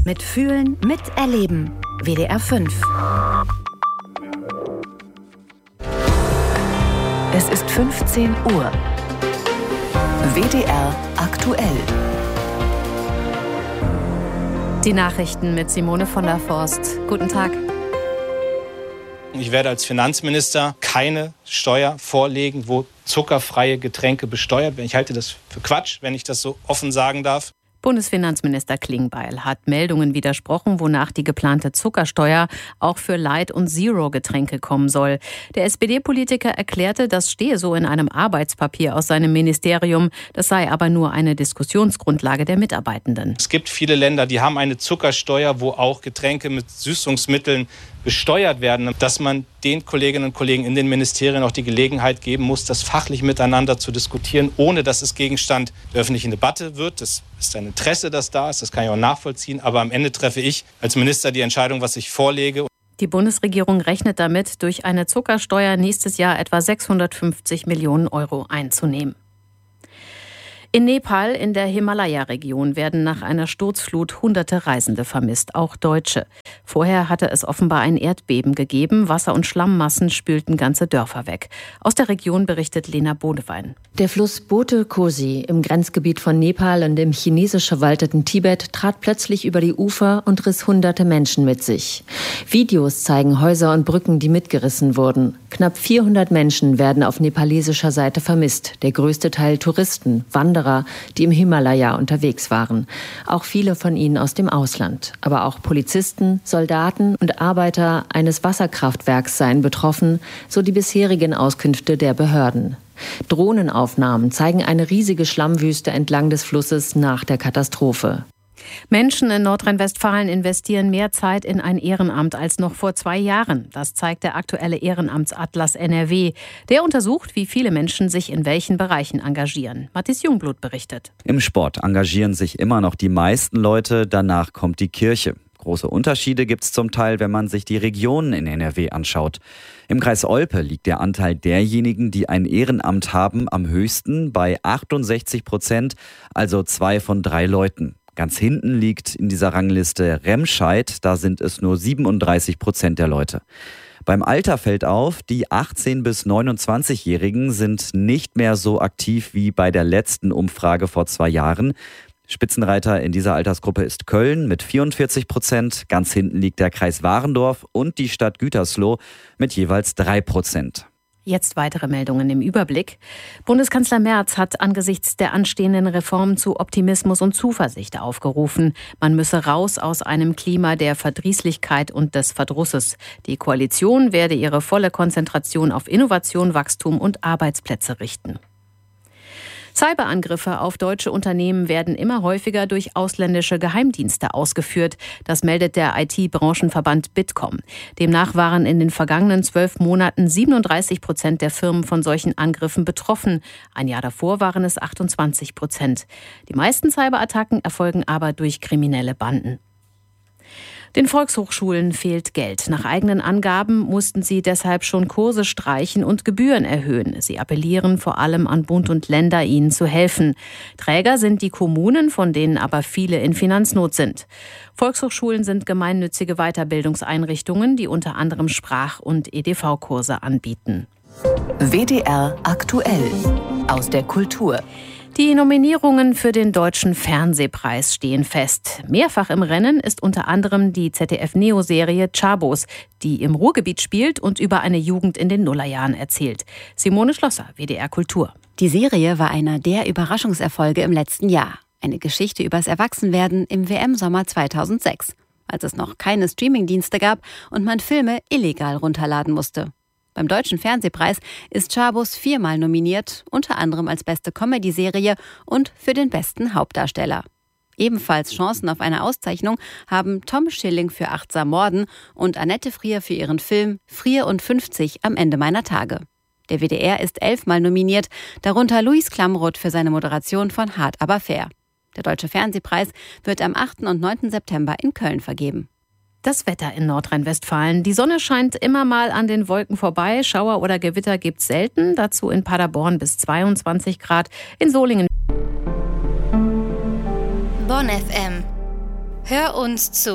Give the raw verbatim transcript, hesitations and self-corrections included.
Mitfühlen, miterleben. W D R fünf. Es ist fünfzehn Uhr. W D R aktuell. Die Nachrichten mit Simone von der Forst. Guten Tag. Ich werde als Finanzminister keine Steuer vorlegen, wo zuckerfreie Getränke besteuert werden. Ich halte das für Quatsch, wenn ich das so offen sagen darf. Bundesfinanzminister Klingbeil hat Meldungen widersprochen, wonach die geplante Zuckersteuer auch für Light- und Zero-Getränke kommen soll. Der S P D-Politiker erklärte, das stehe so in einem Arbeitspapier aus seinem Ministerium. Das sei aber nur eine Diskussionsgrundlage der Mitarbeitenden. Es gibt viele Länder, die haben eine Zuckersteuer, wo auch Getränke mit Süßungsmitteln besteuert werden, dass man den Kolleginnen und Kollegen in den Ministerien auch die Gelegenheit geben muss, das fachlich miteinander zu diskutieren, ohne dass es Gegenstand der öffentlichen Debatte wird. Das ist ein Interesse, das da ist, das kann ich auch nachvollziehen. Aber am Ende treffe ich als Minister die Entscheidung, was ich vorlege. Die Bundesregierung rechnet damit, durch eine Zuckersteuer nächstes Jahr etwa sechshundertfünfzig Millionen Euro einzunehmen. In Nepal in der Himalaya-Region werden nach einer Sturzflut hunderte Reisende vermisst, auch Deutsche. Vorher hatte es offenbar ein Erdbeben gegeben. Wasser- und Schlammmassen spülten ganze Dörfer weg. Aus der Region berichtet Lena Bodewein. Der Fluss Bote Kosi im Grenzgebiet von Nepal und dem chinesisch verwalteten Tibet trat plötzlich über die Ufer und riss hunderte Menschen mit sich. Videos zeigen Häuser und Brücken, die mitgerissen wurden. Knapp vierhundert Menschen werden auf nepalesischer Seite vermisst. Der größte Teil Touristen, Wanderer, die im Himalaya unterwegs waren. Auch viele von ihnen aus dem Ausland. Aber auch Polizisten, Soldaten und Arbeiter eines Wasserkraftwerks seien betroffen, so die bisherigen Auskünfte der Behörden. Drohnenaufnahmen zeigen eine riesige Schlammwüste entlang des Flusses nach der Katastrophe. Menschen in Nordrhein-Westfalen investieren mehr Zeit in ein Ehrenamt als noch vor zwei Jahren. Das zeigt der aktuelle Ehrenamtsatlas N R W. Der untersucht, wie viele Menschen sich in welchen Bereichen engagieren. Matthias Jungblut berichtet. Im Sport engagieren sich immer noch die meisten Leute, danach kommt die Kirche. Große Unterschiede gibt es zum Teil, wenn man sich die Regionen in N R W anschaut. Im Kreis Olpe liegt der Anteil derjenigen, die ein Ehrenamt haben, am höchsten bei achtundsechzig Prozent, also zwei von drei Leuten. Ganz hinten liegt in dieser Rangliste Remscheid, da sind es nur siebenunddreißig Prozent der Leute. Beim Alter fällt auf, die achtzehn- bis neunundzwanzigjährigen sind nicht mehr so aktiv wie bei der letzten Umfrage vor zwei Jahren. Spitzenreiter in dieser Altersgruppe ist Köln mit vierundvierzig Prozent. Ganz hinten liegt der Kreis Warendorf und die Stadt Gütersloh mit jeweils drei Prozent. Jetzt weitere Meldungen im Überblick. Bundeskanzler Merz hat angesichts der anstehenden Reformen zu Optimismus und Zuversicht aufgerufen. Man müsse raus aus einem Klima der Verdrießlichkeit und des Verdrusses. Die Koalition werde ihre volle Konzentration auf Innovation, Wachstum und Arbeitsplätze richten. Cyberangriffe auf deutsche Unternehmen werden immer häufiger durch ausländische Geheimdienste ausgeführt. Das meldet der I T-Branchenverband Bitkom. Demnach waren in den vergangenen zwölf Monaten siebenunddreißig Prozent der Firmen von solchen Angriffen betroffen. Ein Jahr davor waren es achtundzwanzig Prozent. Die meisten Cyberattacken erfolgen aber durch kriminelle Banden. Den Volkshochschulen fehlt Geld. Nach eigenen Angaben mussten sie deshalb schon Kurse streichen und Gebühren erhöhen. Sie appellieren vor allem an Bund und Länder, ihnen zu helfen. Träger sind die Kommunen, von denen aber viele in Finanznot sind. Volkshochschulen sind gemeinnützige Weiterbildungseinrichtungen, die unter anderem Sprach- und E D V-Kurse anbieten. W D R aktuell aus der Kultur. Die Nominierungen für den Deutschen Fernsehpreis stehen fest. Mehrfach im Rennen ist unter anderem die Z D F-Neo-Serie Chabos, die im Ruhrgebiet spielt und über eine Jugend in den Nullerjahren erzählt. Simone Schlosser, W D R Kultur. Die Serie war einer der Überraschungserfolge im letzten Jahr. Eine Geschichte übers Erwachsenwerden im W M-Sommer zweitausendsechs, als es noch keine Streamingdienste gab und man Filme illegal runterladen musste. Beim Deutschen Fernsehpreis ist Chabos viermal nominiert, unter anderem als beste Comedy-Serie und für den besten Hauptdarsteller. Ebenfalls Chancen auf eine Auszeichnung haben Tom Schilling für Achtsam Morden und Annette Frier für ihren Film Frier und fünfzig am Ende meiner Tage. Der W D R ist elfmal nominiert, darunter Luis Klamroth für seine Moderation von Hart aber fair. Der Deutsche Fernsehpreis wird am achten und neunten September in Köln vergeben. Das Wetter in Nordrhein-Westfalen. Die Sonne scheint immer mal an den Wolken vorbei. Schauer oder Gewitter gibt's selten. Dazu in Paderborn bis zweiundzwanzig Grad. In Solingen. Bonn F M. Hör uns zu